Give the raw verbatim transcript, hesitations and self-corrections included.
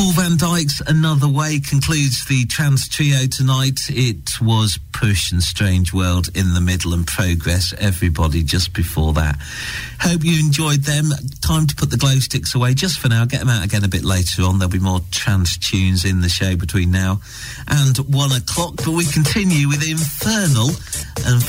Paul van Dyk's Another Way concludes the Trance Trio tonight. It was Push and Strange World in the middle, and Progress, Everybody just before that. Hope you enjoyed them. Time to put the glow sticks away just for now. Get them out again a bit later on. There'll be more trance tunes in the show between now and one o'clock, but we continue with Infernal and